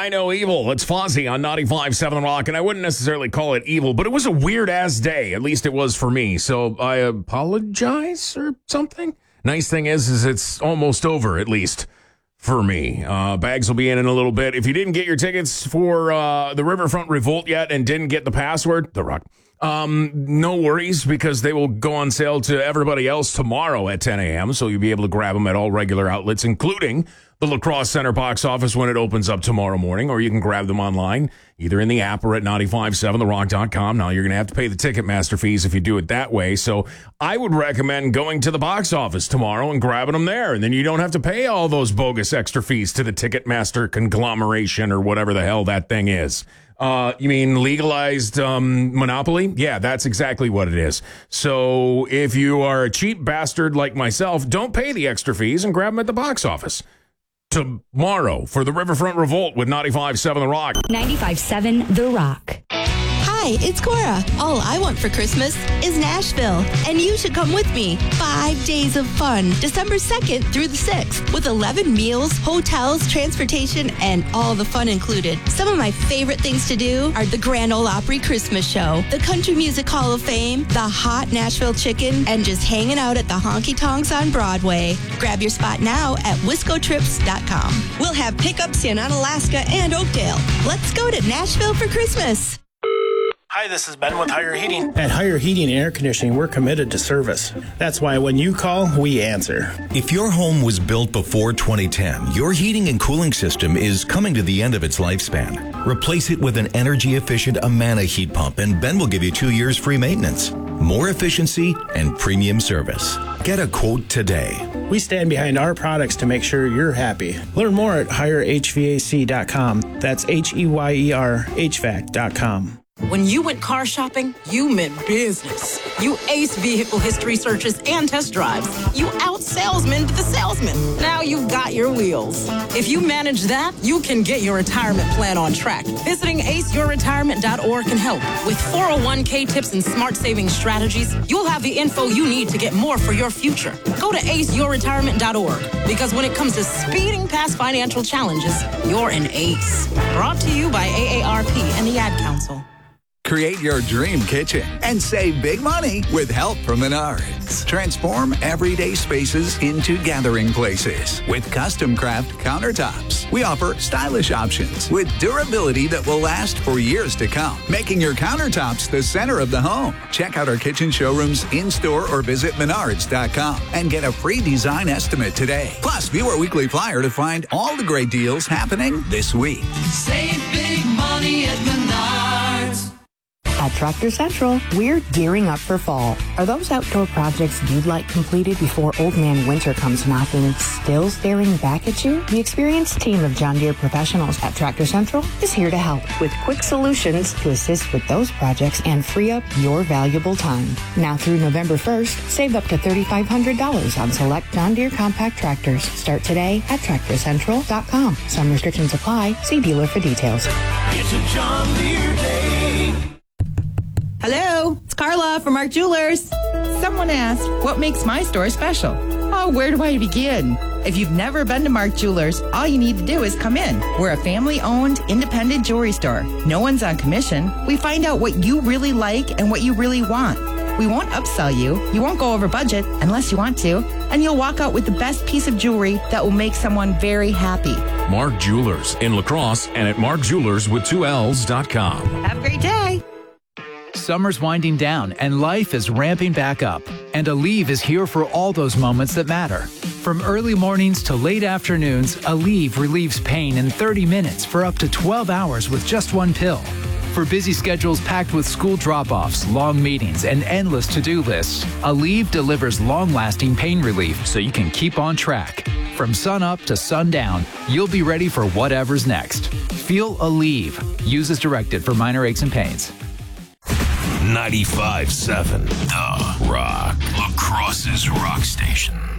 I Know Evil. It's Fozzy on 95.7 Rock, and I wouldn't necessarily call it evil, but it was a weird-ass day. At least it was for me, so I apologize or something. Nice thing is it's almost over, at least for me. Bags will be in a little bit. If you didn't get your tickets for the Riverfront Revolt yet and didn't get the password, The Rock, no worries, because they will go on sale to everybody else tomorrow at 10 a.m., so you'll be able to grab them at all regular outlets, including the La Crosse Center box office when it opens up tomorrow morning, or you can grab them online, either in the app or at 957therock.com. Now, you're going to have to pay the Ticketmaster fees if you do it that way, so I would recommend going to the box office tomorrow and grabbing them there, and then you don't have to pay all those bogus extra fees to the Ticketmaster conglomeration or whatever the hell that thing is. You mean legalized monopoly? Yeah, that's exactly what it is. So if you are a cheap bastard like myself, don't pay the extra fees and grab them at the box office. Tomorrow for the Riverfront Revolt with 95.7 The Rock. 95.7 The Rock. Hi, it's Cora. All I want for Christmas is Nashville, and you should come with me. 5 days of fun, December 2nd through the 6th, with 11 meals, hotels, transportation, and all the fun included. Some of my favorite things to do are the Grand Ole Opry Christmas Show, the Country Music Hall of Fame, the hot Nashville chicken, and just hanging out at the honky tonks on Broadway. Grab your spot now at wiscotrips.com. We'll have pickups in Onalaska and Oakdale. Let's go to Nashville for Christmas. Hi, this is Ben with Higher Heating. At Higher Heating and Air Conditioning, we're committed to service. That's why when you call, we answer. If your home was built before 2010, your heating and cooling system is coming to the end of its lifespan. Replace it with an energy-efficient Amana heat pump, and Ben will give you 2 years free maintenance, more efficiency, and premium service. Get a quote today. We stand behind our products to make sure you're happy. Learn more at HireHVAC.com. That's HEYER HVAC.com. When you went car shopping, you meant business. You aced vehicle history searches and test drives. You out-salesmaned the salesman. Now you've got your wheels. If you manage that, you can get your retirement plan on track. Visiting aceyourretirement.org can help. With 401k tips and smart saving strategies, you'll have the info you need to get more for your future. Go to aceyourretirement.org, because when it comes to speeding past financial challenges, you're an ace. Brought to you by AARP and the Ad Council. Create your dream kitchen and save big money with help from Menards. Transform everyday spaces into gathering places with custom craft countertops. We offer stylish options with durability that will last for years to come, making your countertops the center of the home. Check out our kitchen showrooms in-store or visit Menards.com and get a free design estimate today. Plus, view our weekly flyer to find all the great deals happening this week. Save big money at Menards. At Tractor Central, we're gearing up for fall. Are those outdoor projects you'd like completed before Old Man Winter comes knocking still staring back at you? The experienced team of John Deere professionals at Tractor Central is here to help with quick solutions to assist with those projects and free up your valuable time. Now through November 1st, save up to $3,500 on select John Deere compact tractors. Start today at TractorCentral.com. Some restrictions apply. See dealer for details. It's a John Deere day. Hello, it's Carla from Mark Jewelers. Someone asked, what makes my store special? Oh, where do I begin? If you've never been to Mark Jewelers, all you need to do is come in. We're a family-owned, independent jewelry store. No one's on commission. We find out what you really like and what you really want. We won't upsell you. You won't go over budget unless you want to. And you'll walk out with the best piece of jewelry that will make someone very happy. Mark Jewelers in La Crosse and at markjewelers.com. Have a great day. Summer's winding down and life is ramping back up. And Aleve is here for all those moments that matter. From early mornings to late afternoons, Aleve relieves pain in 30 minutes for up to 12 hours with just one pill. For busy schedules packed with school drop-offs, long meetings, and endless to-do lists, Aleve delivers long-lasting pain relief so you can keep on track. From sunup to sundown, you'll be ready for whatever's next. Feel Aleve. Use as directed for minor aches and pains. 95.7 The Rock. La Crosse's rock station.